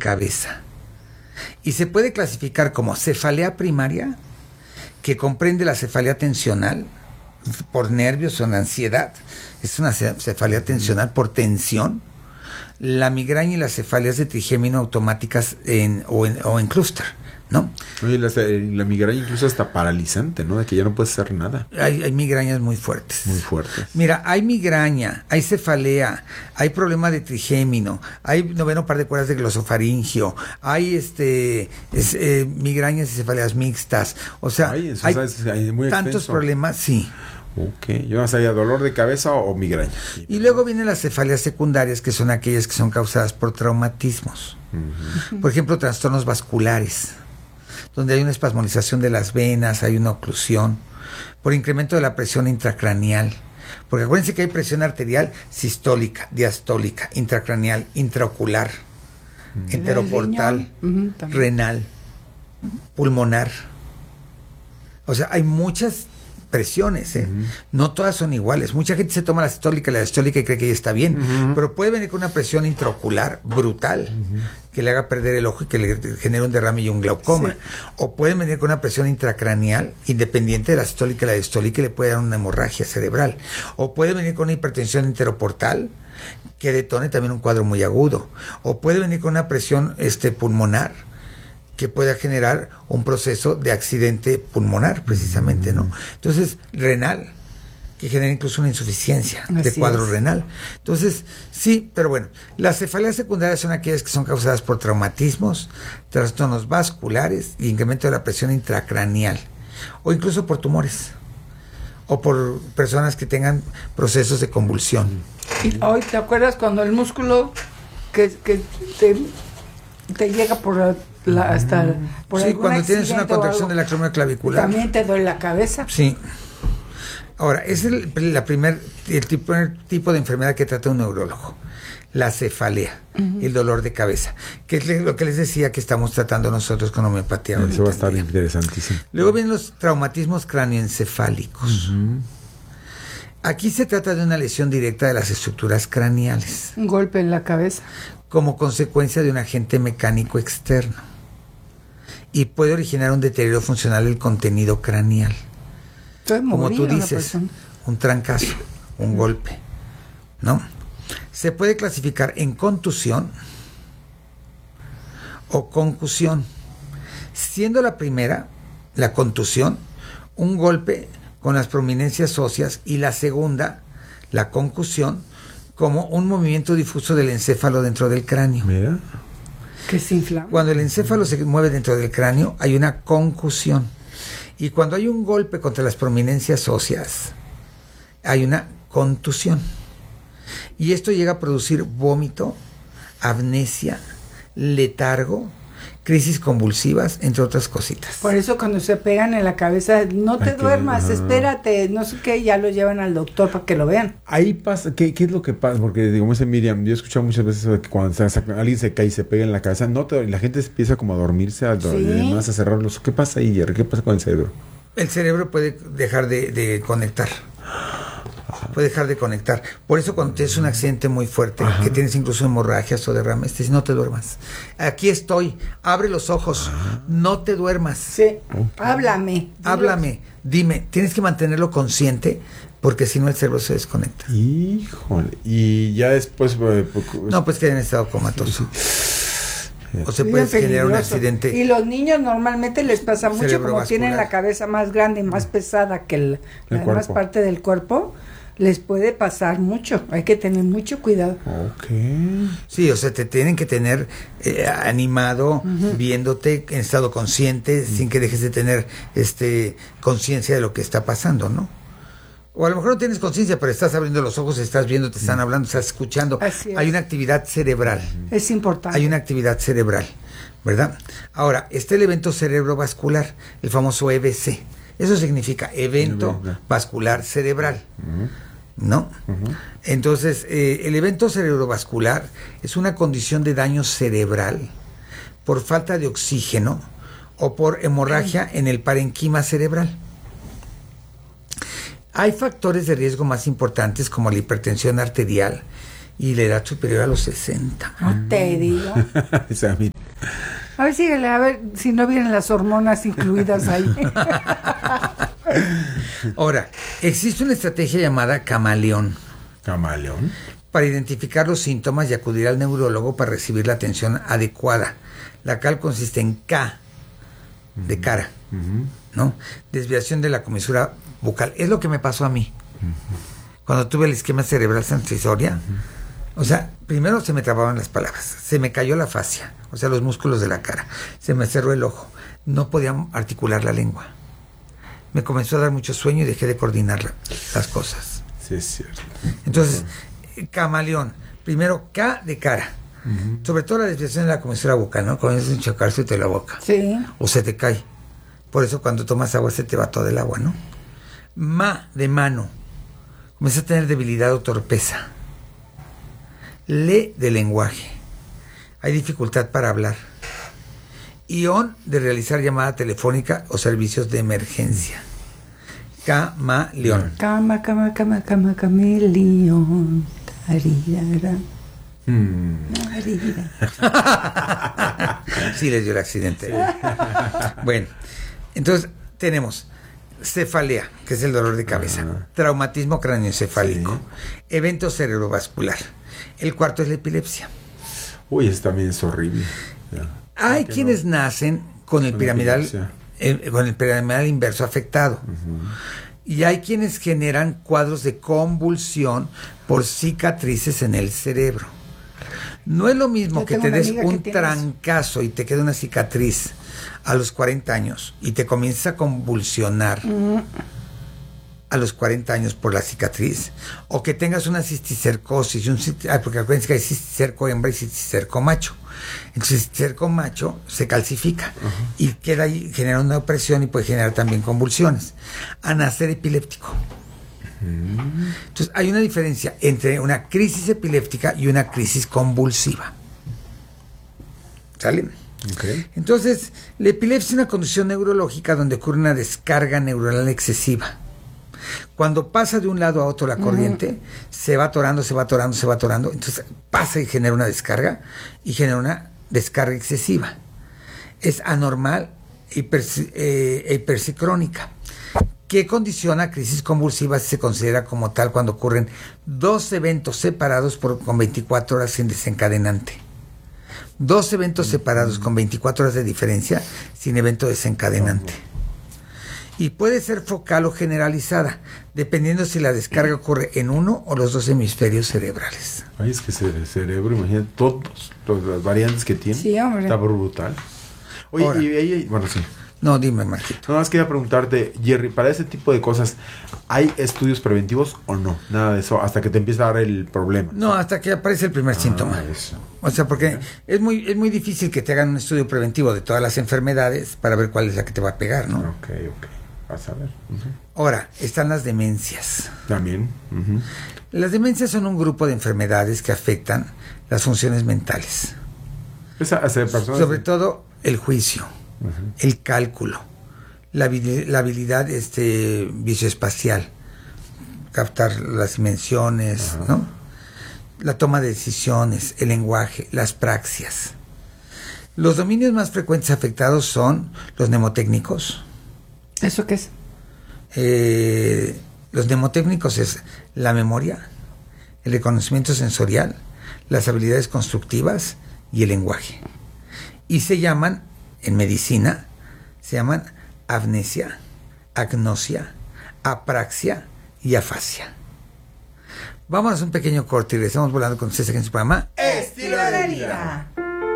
cabeza. Y se puede clasificar como cefalea primaria, que comprende la cefalea tensional por nervios o en ansiedad. Es una cefalea tensional por tensión. La migraña y las cefaleas de trigémino automáticas o en clúster, ¿no? Oye, la migraña incluso hasta paralizante, ¿no? De que ya no puedes hacer nada. Hay migrañas muy fuertes. Muy fuertes. Mira, hay migraña, hay cefalea, hay problema de trigémino, hay noveno par de cuerdas de glosofaringio, hay migrañas y cefaleas mixtas. O sea, hay muy tantos extenso. problemas, sí. Ok, yo no sabía, ¿dolor de cabeza o migraña? Y luego vienen las cefaleas secundarias, que son aquellas que son causadas por traumatismos. Uh-huh. Por ejemplo, trastornos vasculares, donde hay una espasmodización de las venas, hay una oclusión, por incremento de la presión intracraneal. Porque acuérdense que hay presión arterial sistólica, diastólica, intracraneal, intraocular, enteroportal, renal, pulmonar. O sea, hay muchas presiones, no todas son iguales. Mucha gente se toma la sistólica y la diastólica y cree que ya está bien, pero puede venir con una presión intraocular brutal, que le haga perder el ojo y que le genere un derrame y un glaucoma. Sí. O puede venir con una presión intracraneal independiente de la sistólica y la diastólica y le puede dar una hemorragia cerebral. O puede venir con una hipertensión enteroportal que detone también un cuadro muy agudo. O puede venir con una presión pulmonar que pueda generar un proceso de accidente pulmonar, precisamente, ¿no? Entonces, renal, que genera incluso una insuficiencia de cuadro renal. Entonces, sí, pero bueno, las cefaleas secundarias son aquellas que son causadas por traumatismos, trastornos vasculares y incremento de la presión intracraneal, o incluso por tumores, o por personas que tengan procesos de convulsión. Y hoy, ¿te acuerdas cuando el músculo que te llega por hasta por sí, cuando tienes una contracción de la columna clavicular. ¿También te duele la cabeza? Sí. Ahora, es el primer tipo de enfermedad que trata un neurólogo. La cefalea, el dolor de cabeza, que es lo que les decía que estamos tratando nosotros con homeopatía. Eso va a estar interesantísimo. Luego vienen los traumatismos cráneoencefálicos. Aquí se trata de una lesión directa de las estructuras craneales. Un golpe en la cabeza. Como consecuencia de un agente mecánico externo. Y puede originar un deterioro funcional del contenido craneal. Como tú dices, un trancazo, un golpe, ¿no? Se puede clasificar en contusión o concusión, siendo la primera, la contusión, un golpe con las prominencias óseas, y la segunda, la concusión, como un movimiento difuso del encéfalo dentro del cráneo. Mira. Que se inflama. Cuando el encéfalo se mueve dentro del cráneo, hay una concusión. Y cuando hay un golpe contra las prominencias óseas, hay una contusión. Y esto llega a producir vómito, amnesia, letargo, crisis convulsivas, entre otras cositas. Por eso cuando se pegan en la cabeza, no te duermas, espérate, no sé qué, ya lo llevan al doctor para que lo vean. Ahí pasa, ¿qué es lo que pasa? Porque digo, como dice Miriam, yo he escuchado muchas veces que cuando alguien se cae y se pega en la cabeza, la gente empieza como a dormirse, además a cerrar los... ¿Qué pasa ahí, Jerry? ¿Qué pasa con el cerebro? El cerebro puede dejar de conectar. Puede dejar de conectar. Por eso cuando tienes un accidente muy fuerte, que tienes incluso hemorragias o derrames, te dicen, no te duermas. Aquí estoy, abre los ojos, no te duermas. Sí, háblame. Háblame, dime, tienes que mantenerlo consciente, porque si no el cerebro se desconecta. Híjole, y ya después... no, pues queda en estado comatoso. O se puede generar un accidente. Y los niños normalmente les pasa mucho, como tienen la cabeza más grande, más pesada que la demás parte del cuerpo, les puede pasar mucho. Hay que tener mucho cuidado. Okay. Sí, o sea, te tienen que tener animado, viéndote en estado consciente, sin que dejes de tener conciencia de lo que está pasando, ¿no? O a lo mejor no tienes conciencia, pero estás abriendo los ojos, estás viendo, te están hablando, estás escuchando. Hay una actividad cerebral. Es importante. Hay una actividad cerebral, ¿verdad? Ahora, está el evento cerebrovascular, el famoso EVC. Eso significa evento vascular cerebral, ¿no? Entonces, el evento cerebrovascular es una condición de daño cerebral por falta de oxígeno o por hemorragia en el parenquima cerebral. Hay factores de riesgo más importantes como la hipertensión arterial y la edad superior a los 60. No te digo. A ver, síguele, a ver si no vienen las hormonas incluidas ahí. Ahora, existe una estrategia llamada camaleón. ¿Camaleón? Para identificar los síntomas y acudir al neurólogo para recibir la atención adecuada. La cual consiste en K, de cara, ¿no? Desviación de la comisura bucal. Es lo que me pasó a mí. Cuando tuve el isquemia cerebral transisoria, o sea, primero se me trababan las palabras, se me cayó la fascia, o sea, los músculos de la cara, se me cerró el ojo, no podía articular la lengua. Me comenzó a dar mucho sueño y dejé de coordinar las cosas. Sí, es cierto. Entonces, camaleón, primero K de cara. Sobre todo la desviación de la comisura bucal, ¿no? Comienzas a enchocarse de la boca. Sí. O se te cae. Por eso cuando tomas agua se te va todo el agua, ¿no? Ma de mano. Comienzas a tener debilidad o torpeza. Le de lenguaje. Hay dificultad para hablar. Ion de realizar llamada telefónica o servicios de emergencia. Camaleón. Camaleón. Sí, les dio el accidente. Bueno, entonces tenemos cefalea, que es el dolor de cabeza, traumatismo cráneoencefálico, evento cerebrovascular. El cuarto es la epilepsia. Uy, ese también es horrible. Hay quienes nacen con el piramidal inverso afectado. Y hay quienes generan cuadros de convulsión por cicatrices en el cerebro. No es lo mismo que te des un trancazo y te quede una cicatriz a los 40 años y te comienza a convulsionar a los 40 años por la cicatriz, o que tengas una cisticercosis, porque acuérdense que hay cisticerco hembra y cisticerco macho. Entonces, el cisticerco macho se calcifica y queda ahí, genera una opresión y puede generar también convulsiones. A nacer epiléptico. Entonces, hay una diferencia entre una crisis epiléptica y una crisis convulsiva. ¿Sale? Okay. Entonces, la epilepsia es una condición neurológica donde ocurre una descarga neuronal excesiva. Cuando pasa de un lado a otro la corriente, se va atorando, entonces pasa y genera una descarga, y genera una descarga excesiva. Es anormal hipersicrónica, que condiciona crisis convulsivas. Se considera como tal cuando ocurren dos eventos separados con 24 horas sin desencadenante. Dos eventos separados con 24 horas de diferencia sin evento desencadenante. Y puede ser focal o generalizada, dependiendo si la descarga ocurre en uno o los dos hemisferios cerebrales. Ay, es que el cerebro, imagínate todas las variantes que tiene. Sí, hombre. Está brutal. Oye, ahora, bueno, sí. No, dime, Marquito. Nada más quería preguntarte, Jerry, para ese tipo de cosas, ¿hay estudios preventivos o no? Nada de eso, hasta que te empieza a dar el problema. No, hasta que aparece el primer síntoma. Eso. O sea, porque es muy difícil que te hagan un estudio preventivo de todas las enfermedades para ver cuál es la que te va a pegar, ¿no? Ok. Vas a ver. Ahora, están las demencias. También. Las demencias son un grupo de enfermedades que afectan las funciones mentales. Sobre todo el juicio, el cálculo, la habilidad visoespacial, captar las dimensiones, ¿no? La toma de decisiones, el lenguaje, las praxias. Los dominios más frecuentes afectados son los mnemotécnicos. ¿Eso qué es? Los mnemotécnicos es la memoria, el reconocimiento sensorial, las habilidades constructivas y el lenguaje. Y se llaman, en medicina, amnesia, agnosia, apraxia y afasia. Vamos a hacer un pequeño corte y regresamos volando con ustedes aquí en su programa Estilo de Vida.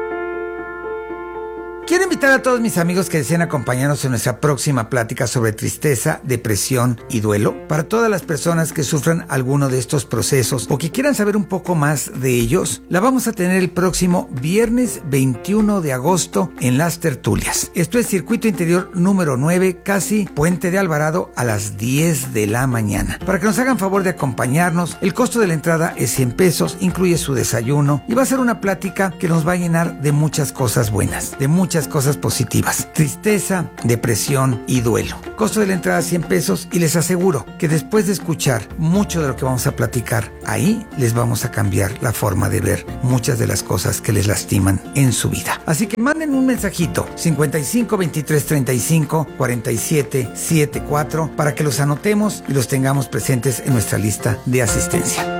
Quiero invitar a todos mis amigos que deseen acompañarnos en nuestra próxima plática sobre tristeza, depresión y duelo. Para todas las personas que sufran alguno de estos procesos o que quieran saber un poco más de ellos, la vamos a tener el próximo viernes 21 de agosto en Las Tertulias. Esto es Circuito Interior número 9, casi Puente de Alvarado, a las 10 de la mañana. Para que nos hagan favor de acompañarnos, el costo de la entrada es 100 pesos, incluye su desayuno y va a ser una plática que nos va a llenar de muchas cosas buenas, de muchas muchas cosas positivas: tristeza, depresión y duelo. Costo de la entrada $100 y les aseguro que después de escuchar mucho de lo que vamos a platicar ahí, les vamos a cambiar la forma de ver muchas de las cosas que les lastiman en su vida. Así que manden un mensajito 55 23 35 47 74 para que los anotemos y los tengamos presentes en nuestra lista de asistencia.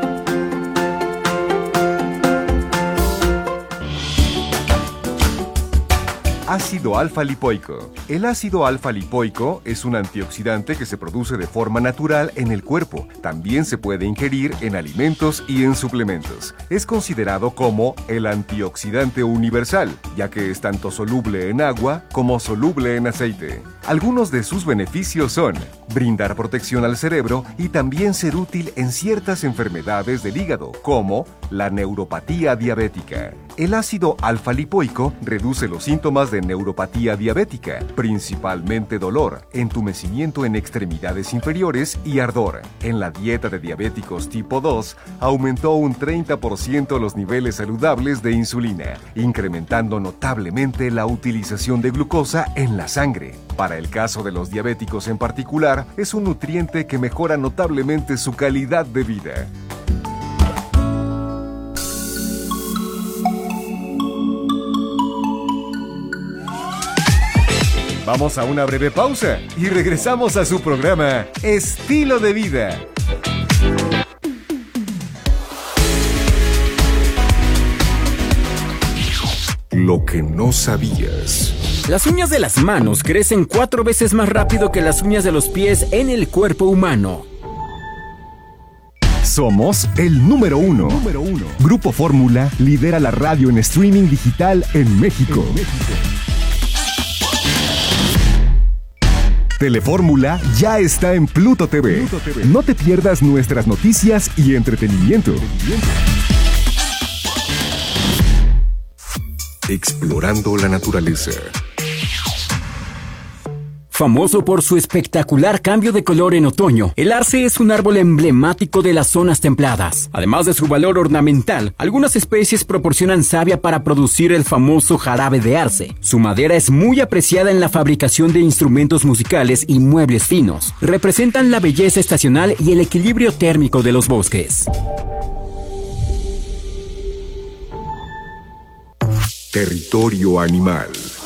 Ácido alfa-lipoico. El ácido alfa-lipoico es un antioxidante que se produce de forma natural en el cuerpo. También se puede ingerir en alimentos y en suplementos. Es considerado como el antioxidante universal, ya que es tanto soluble en agua como soluble en aceite. Algunos de sus beneficios son brindar protección al cerebro y también ser útil en ciertas enfermedades del hígado, como la neuropatía diabética. El ácido alfa-lipoico reduce los síntomas de neuropatía diabética, principalmente dolor, entumecimiento en extremidades inferiores y ardor. En la dieta de diabéticos tipo 2, aumentó un 30% los niveles saludables de insulina, incrementando notablemente la utilización de glucosa en la sangre. Para el caso de los diabéticos en particular, es un nutriente que mejora notablemente su calidad de vida. Vamos a una breve pausa y regresamos a su programa Estilo de Vida. Lo que no sabías. Las uñas de las manos crecen 4 veces más rápido que las uñas de los pies en el cuerpo humano. Somos el número uno. Grupo Fórmula lidera la radio en streaming digital en México. Telefórmula ya está en Pluto TV. No te pierdas nuestras noticias y entretenimiento. Explorando la naturaleza. Famoso por su espectacular cambio de color en otoño, el arce es un árbol emblemático de las zonas templadas. Además de su valor ornamental, algunas especies proporcionan savia para producir el famoso jarabe de arce. Su madera es muy apreciada en la fabricación de instrumentos musicales y muebles finos. Representan la belleza estacional y el equilibrio térmico de los bosques. Territorio animal.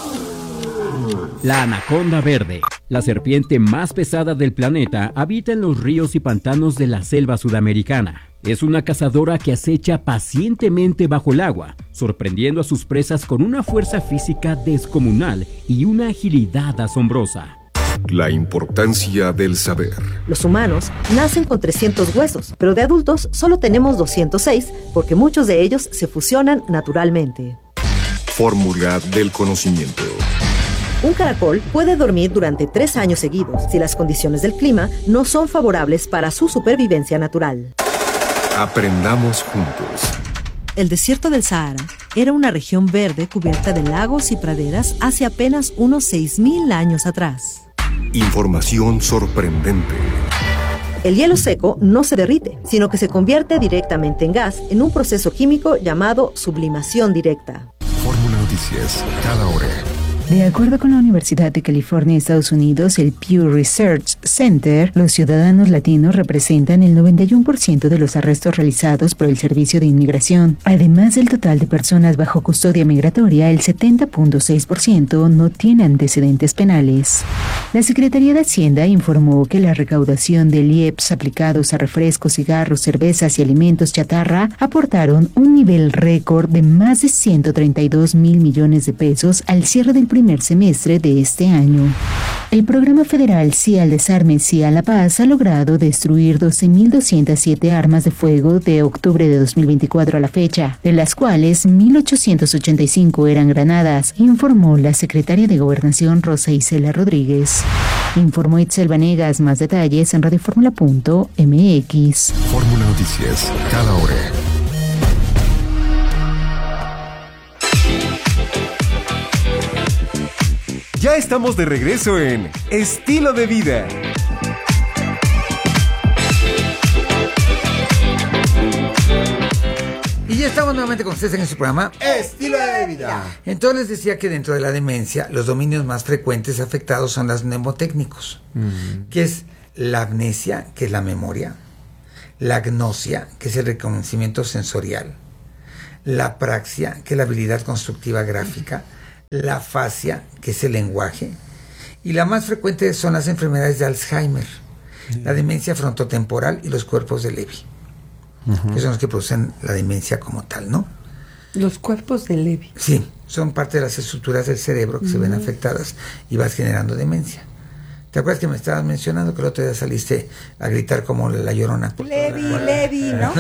La anaconda verde, la serpiente más pesada del planeta, habita en los ríos y pantanos de la selva sudamericana. Es una cazadora que acecha pacientemente bajo el agua, sorprendiendo a sus presas con una fuerza física descomunal y una agilidad asombrosa. La importancia del saber. Los humanos nacen con 300 huesos, pero de adultos solo tenemos 206 porque muchos de ellos se fusionan naturalmente. Fórmula del conocimiento. Un caracol puede dormir durante 3 años seguidos si las condiciones del clima no son favorables para su supervivencia natural. Aprendamos juntos. El desierto del Sahara era una región verde cubierta de lagos y praderas hace apenas unos 6.000 años atrás. Información sorprendente. El hielo seco no se derrite, sino que se convierte directamente en gas en un proceso químico llamado sublimación directa. Fórmula Noticias, cada hora. De acuerdo con la Universidad de California, Estados Unidos, el Pew Research Center, los ciudadanos latinos representan el 91% de los arrestos realizados por el Servicio de Inmigración. Además del total de personas bajo custodia migratoria, el 70.6% no tiene antecedentes penales. La Secretaría de Hacienda informó que la recaudación del IEPS aplicados a refrescos, cigarros, cervezas y alimentos chatarra aportaron un nivel récord de más de 132,000 millones de pesos al cierre del primer semestre de este año. El programa federal Sí al Desarme, Sí a la Paz ha logrado destruir 12.207 armas de fuego de octubre de 2024 a la fecha, de las cuales 1.885 eran granadas, informó la secretaria de Gobernación Rosa Isela Rodríguez. Informó Itzel Vanegas. Más detalles en radioformula.mx. Fórmula Noticias, cada hora. Ya estamos de regreso en Estilo de Vida. Y ya estamos nuevamente con ustedes en su programa Estilo de Vida. Entonces les decía que dentro de la demencia los dominios más frecuentes afectados son los mnemotécnicos, que es la amnesia, que es la memoria, la agnosia, que es el reconocimiento sensorial, la apraxia, que es la habilidad constructiva gráfica, la afasia, que es el lenguaje, y la más frecuente son las enfermedades de Alzheimer, la demencia frontotemporal y los cuerpos de Levy, que son los que producen la demencia como tal, ¿no? Los cuerpos de Levy. Sí, son parte de las estructuras del cerebro que se ven afectadas y vas generando demencia. ¿Te acuerdas que me estabas mencionando que el otro día saliste a gritar como la Llorona? Levy, ¿no?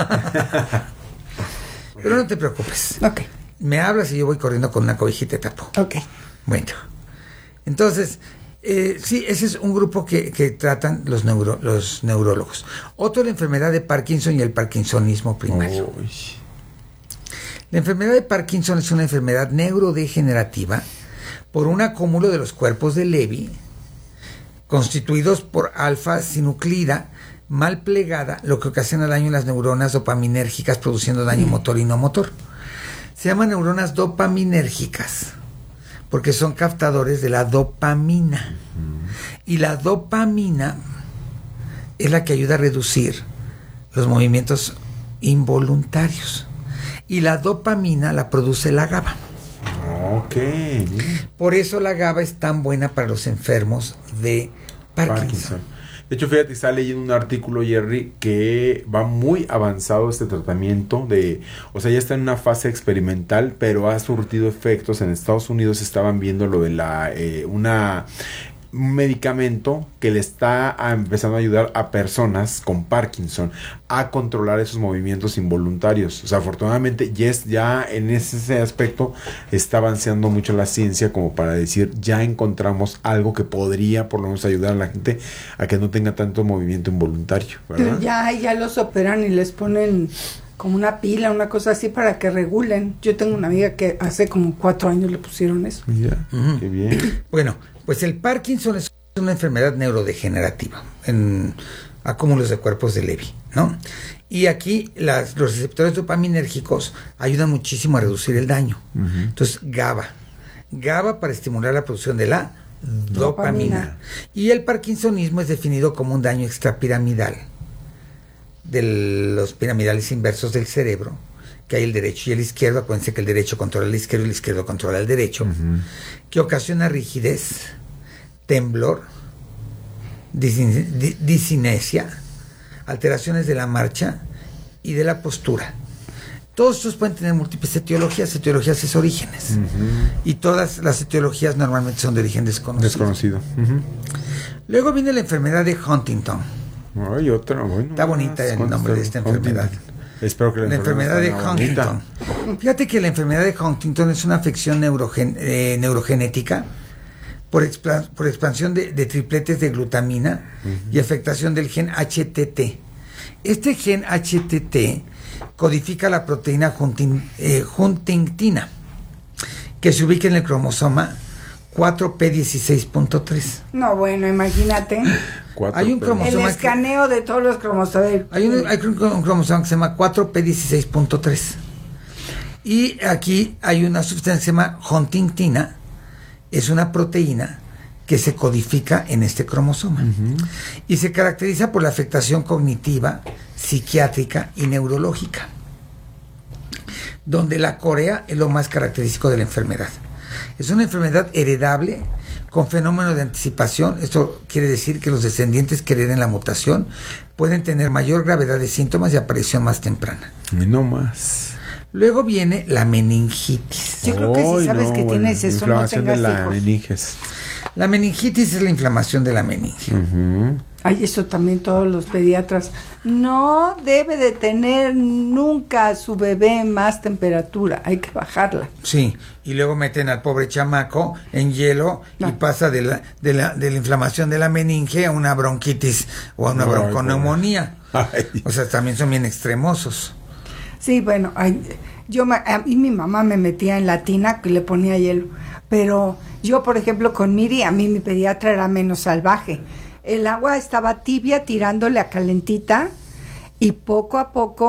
Pero no te preocupes. Ok. Me hablas y yo voy corriendo con una cobijita y te tapo. Ok. Bueno, entonces, sí, ese es un grupo que tratan los neurólogos. Otro, la enfermedad de Parkinson y el parkinsonismo primario. Uy. La enfermedad de Parkinson es una enfermedad neurodegenerativa por un acúmulo de los cuerpos de Levy constituidos por alfa-sinucleína mal plegada, lo que ocasiona daño en las neuronas dopaminérgicas, produciendo daño motor y no motor. Se llaman neuronas dopaminérgicas porque son captadores de la dopamina. Y la dopamina es la que ayuda a reducir los movimientos involuntarios. Y la dopamina la produce la GABA. Ok. Por eso la GABA es tan buena para los enfermos de Parkinson. De hecho, fíjate, está leyendo un artículo, Jerry, que va muy avanzado este tratamiento o sea, ya está en una fase experimental, pero ha surtido efectos. En Estados Unidos estaban viendo lo de un medicamento que le está empezando a ayudar a personas con Parkinson a controlar esos movimientos involuntarios. O sea, afortunadamente ya en ese aspecto está avanzando mucho la ciencia como para decir, ya encontramos algo que podría por lo menos ayudar a la gente a que no tenga tanto movimiento involuntario, ¿verdad? Pero ya los operan y les ponen como una pila, una cosa así para que regulen. Yo tengo una amiga que hace como 4 años le pusieron eso. Mira, qué bien. Bueno, pues el Parkinson es una enfermedad neurodegenerativa en acúmulos de cuerpos de Levy, ¿no? Y aquí los receptores dopaminérgicos ayudan muchísimo a reducir el daño. Entonces, GABA para estimular la producción de la dopamina. Y el parkinsonismo es definido como un daño extrapiramidal de los piramidales inversos del cerebro, que hay el derecho y el izquierdo. Acuérdense que el derecho controla el izquierdo y el izquierdo controla el derecho, que ocasiona rigidez, temblor, disinesia, alteraciones de la marcha y de la postura. Todos estos pueden tener múltiples etiologías es orígenes. Y todas las etiologías normalmente son de origen desconocido. Luego viene la enfermedad de Huntington. Ay, otra, bueno. Está bonita el nombre de esta enfermedad. Espero que la enfermedad de Huntington. Fíjate que la enfermedad de Huntington es una afección neurogenética por expansión de tripletes de glutamina y afectación del gen HTT. Este gen HTT codifica la proteína huntingtina, que se ubica en el cromosoma 4p16.3. No, bueno, imagínate. Hay un cromosoma. El escaneo de todos los cromosomas. Hay un cromosoma que se llama 4p16.3. Y aquí hay una sustancia que se llama huntingtina. Es una proteína que se codifica en este cromosoma. Y se caracteriza por la afectación cognitiva, psiquiátrica y neurológica, donde la corea es lo más característico de la enfermedad. Es una enfermedad heredable con fenómeno de anticipación. Esto quiere decir que los descendientes que hereden la mutación pueden tener mayor gravedad de síntomas y aparición más temprana. No más. Luego viene la meningitis. Yo creo que si sabes que tienes eso, no tengas hijos. La meningitis es la inflamación de la meninge. Ay, eso también todos los pediatras. No debe de tener nunca su bebé más temperatura, hay que bajarla. Sí, y luego meten al pobre chamaco en hielo y pasa de la inflamación de la meninge a una bronquitis o a una bronconeumonía. O sea, también son bien extremosos. Sí, bueno, a mí mi mamá me metía en la tina que le ponía hielo, pero yo, por ejemplo, con Miri, a mí mi pediatra era menos salvaje. El agua estaba tibia tirándole a calentita y poco a poco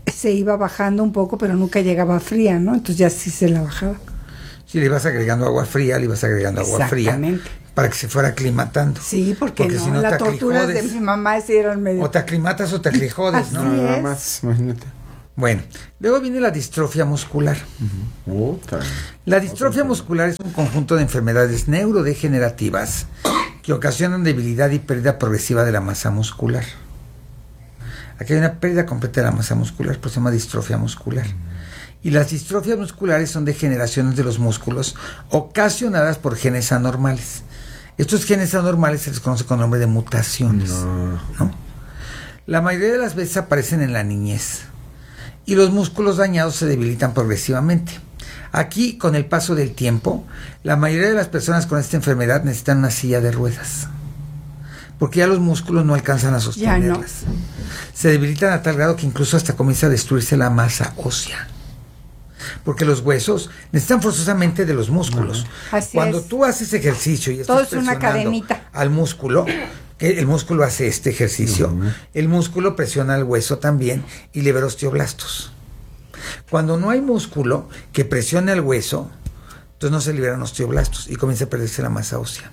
se iba bajando un poco, pero nunca llegaba fría, ¿no? Entonces ya sí se la bajaba. Sí, le ibas agregando agua fría, Exactamente. Para que se fuera aclimatando. Sí, porque si no las torturas de mi mamá se eran medio... O te aclimatas o te aclijodes, ¿no? Nada más, imagínate. Bueno, luego viene la distrofia muscular. La distrofia muscular es un conjunto de enfermedades neurodegenerativas que ocasionan debilidad y pérdida progresiva de la masa muscular. Aquí hay una pérdida completa de la masa muscular, pues se llama distrofia muscular. Y las distrofias musculares son degeneraciones de los músculos ocasionadas por genes anormales. Estos genes anormales se les conoce con el nombre de mutaciones, ¿no? La mayoría de las veces aparecen en la niñez y los músculos dañados se debilitan progresivamente. Aquí, con el paso del tiempo, la mayoría de las personas con esta enfermedad necesitan una silla de ruedas, porque ya los músculos no alcanzan a sostenerlas. No. Se debilitan a tal grado que incluso hasta comienza a destruirse la masa ósea, porque los huesos necesitan forzosamente de los músculos. Cuando tú haces ejercicio y estás presionando al músculo, que el músculo hace este ejercicio, el músculo presiona al hueso también y libera osteoblastos. Cuando no hay músculo que presione al hueso, entonces no se liberan osteoblastos y comienza a perderse la masa ósea,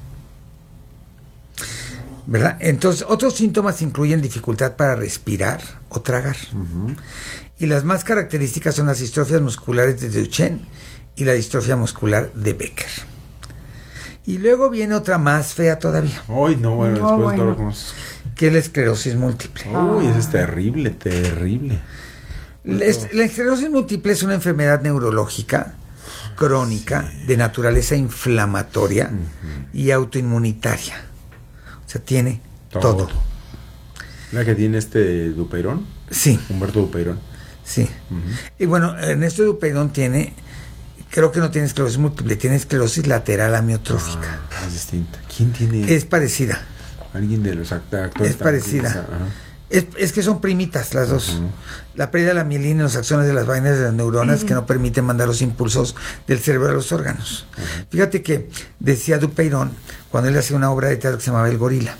¿verdad? Entonces, otros síntomas incluyen dificultad para respirar o tragar. Y las más características son las distrofias musculares de Duchenne y la distrofia muscular de Becker. Y luego viene otra más fea todavía. Ay, no, bueno, no, después bueno. Que es la esclerosis múltiple. Uy, eso es terrible, terrible. La esclerosis múltiple es una enfermedad neurológica crónica de naturaleza inflamatoria y autoinmunitaria. O sea, tiene todo. ¿La que tiene Dupeirón? Sí. Humberto Dupeirón. Sí. Y bueno, Ernesto Dupeirón tiene, creo que no tiene esclerosis múltiple, tiene esclerosis lateral amiotrófica. Es distinta. ¿Quién tiene? Es parecida. Alguien de los actores. Es parecida. Es que son primitas las dos. La pérdida de la mielina en los axones de las vainas de las neuronas que no permiten mandar los impulsos del cerebro a los órganos. Fíjate que decía Dupeirón, cuando él hacía una obra de teatro que se llamaba El Gorila.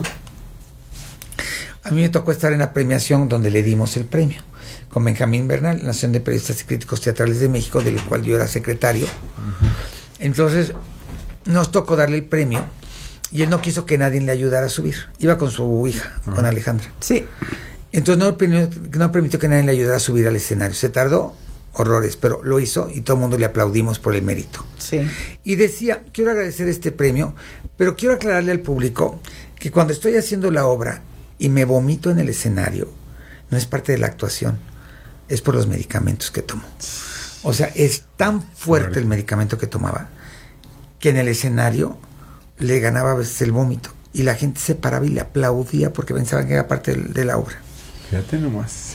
A mí me tocó estar en la premiación donde le dimos el premio con Benjamín Bernal, la Nación de Periodistas y Críticos Teatrales de México, del cual yo era secretario. Entonces nos tocó darle el premio y él no quiso que nadie le ayudara a subir. Iba con su hija, con Alejandra. Sí. Entonces no permitió que nadie le ayudara a subir al escenario. Se tardó horrores, pero lo hizo y todo el mundo le aplaudimos por el mérito. Sí. Y decía, quiero agradecer este premio, pero quiero aclararle al público que cuando estoy haciendo la obra y me vomito en el escenario, no es parte de la actuación, es por los medicamentos que tomo. O sea, es tan fuerte el medicamento que tomaba que en el escenario le ganaba a veces el vómito y la gente se paraba y le aplaudía porque pensaban que era parte de la obra. Fíjate nomás.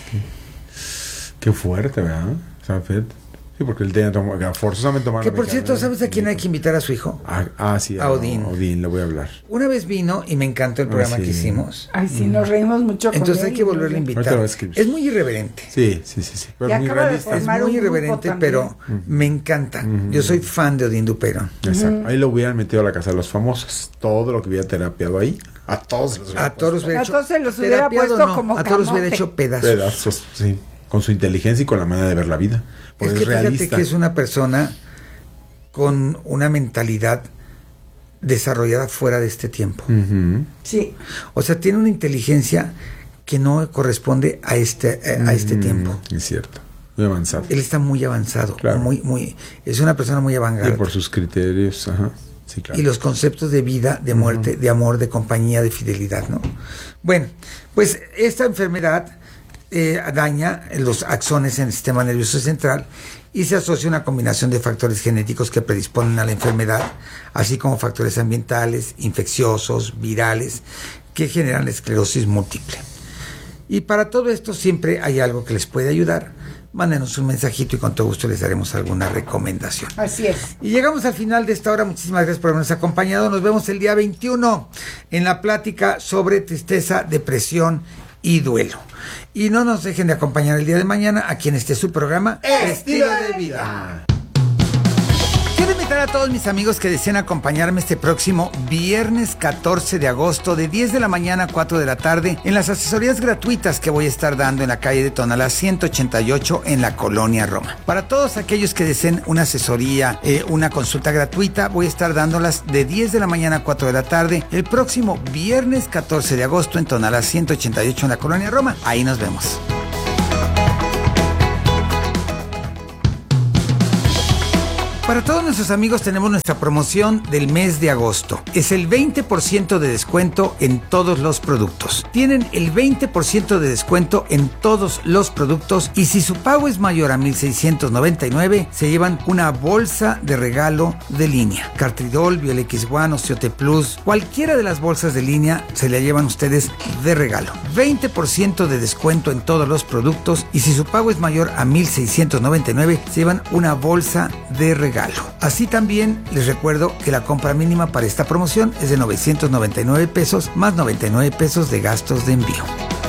Qué fuerte, ¿verdad? O sea, fíjate. Sí, porque él tenía forzosamente tomar. Que por cierto, ¿sabes a quién hay que invitar a su hijo? Sí, a Odín. Odín, le voy a hablar. Una vez vino y me encantó el programa que hicimos. Ay, sí, nos reímos mucho con Entonces él. hay que volverle a invitar. Es muy irreverente. Sí. Pero muy realista. Es muy irreverente, pero me encanta. Yo soy fan de Odín Dupeirón. Exacto. Ahí lo hubieran metido a la casa de los famosos. Todo lo que hubiera terapiado ahí. A todos los hubiera puesto como a todos los hubiera hecho pedazos. Sí. Con su inteligencia y con la manera de ver la vida. Es que fíjate que es una persona con una mentalidad desarrollada fuera de este tiempo. Sí. O sea, tiene una inteligencia que no corresponde a este tiempo. Es cierto. Muy avanzado. Él está muy avanzado. Claro. Es una persona muy avanzada. Y por sus criterios, sí, claro. Y los conceptos de vida, de muerte, de amor, de compañía, de fidelidad, ¿no? Bueno, pues esta enfermedad daña los axones en el sistema nervioso central y se asocia a una combinación de factores genéticos que predisponen a la enfermedad, así como factores ambientales, infecciosos, virales, que generan la esclerosis múltiple. Y para todo esto siempre hay algo que les puede ayudar. Mándenos un mensajito y con todo gusto les daremos alguna recomendación. Así es. Y llegamos al final de esta hora. Muchísimas gracias por habernos acompañado. Nos vemos el día 21 en la plática sobre tristeza, depresión y duelo. Y no nos dejen de acompañar el día de mañana aquí en su programa Estilo de Vida. ¡Qué quiero invitar a todos mis amigos que deseen acompañarme este próximo viernes 14 de agosto de 10 de la mañana a 4 de la tarde en las asesorías gratuitas que voy a estar dando en la calle de Tonalá 188 en la Colonia Roma. Para todos aquellos que deseen una asesoría, una consulta gratuita, voy a estar dándolas de 10 de la mañana a 4 de la tarde el próximo viernes 14 de agosto en Tonalá 188 en la Colonia Roma. Ahí nos vemos. Para todos nuestros amigos tenemos nuestra promoción del mes de agosto. Es el 20% de descuento en todos los productos. Tienen el 20% de descuento en todos los productos y si su pago es mayor a 1,699, se llevan una bolsa de regalo de línea. Cartridol, Biolex One, Osteote Plus, cualquiera de las bolsas de línea se la llevan ustedes de regalo. 20% de descuento en todos los productos y si su pago es mayor a 1,699, se llevan una bolsa de regalo. Así también les recuerdo que la compra mínima para esta promoción es de 999 pesos más 99 pesos de gastos de envío.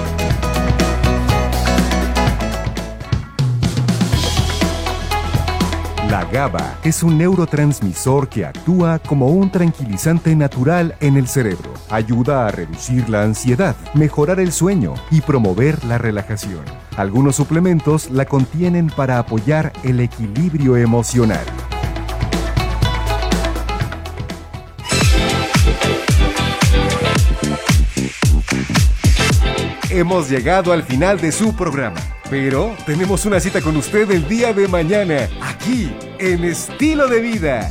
La GABA es un neurotransmisor que actúa como un tranquilizante natural en el cerebro. Ayuda a reducir la ansiedad, mejorar el sueño y promover la relajación. Algunos suplementos la contienen para apoyar el equilibrio emocional. Hemos llegado al final de su programa, pero tenemos una cita con usted el día de mañana, aquí, en Estilo de Vida.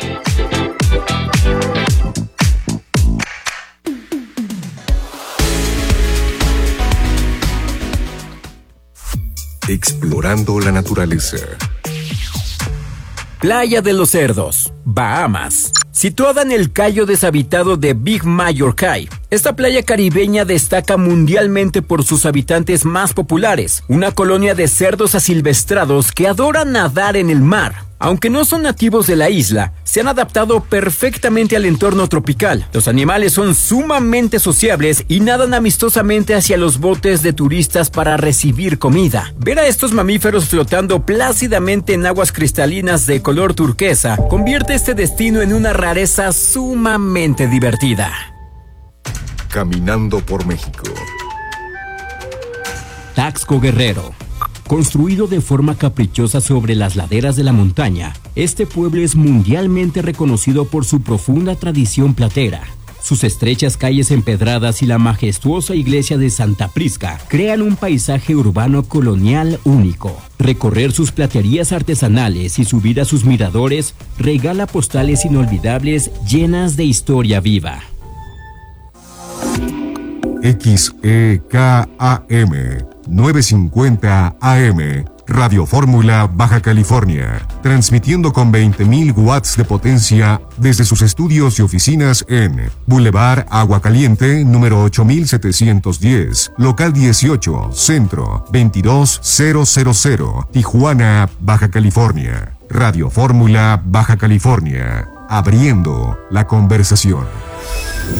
Explorando la naturaleza. Playa de los Cerdos, Bahamas. Situada en el cayo deshabitado de Big Major Cay, esta playa caribeña destaca mundialmente por sus habitantes más populares, una colonia de cerdos asilvestrados que adoran nadar en el mar. Aunque no son nativos de la isla, se han adaptado perfectamente al entorno tropical. Los animales son sumamente sociables y nadan amistosamente hacia los botes de turistas para recibir comida. Ver a estos mamíferos flotando plácidamente en aguas cristalinas de color turquesa convierte este destino en una rareza sumamente divertida. Caminando por México. Taxco Guerrero. Construido de forma caprichosa sobre las laderas de la montaña, este pueblo es mundialmente reconocido por su profunda tradición platera. Sus estrechas calles empedradas y la majestuosa iglesia de Santa Prisca crean un paisaje urbano colonial único. Recorrer sus platerías artesanales y subir a sus miradores regala postales inolvidables llenas de historia viva. XEKAM 950 AM, Radio Fórmula, Baja California, transmitiendo con 20.000 watts de potencia desde sus estudios y oficinas en Boulevard Agua Caliente, número 8710, local 18, Centro, 22000, Tijuana, Baja California. Radio Fórmula, Baja California, abriendo la conversación.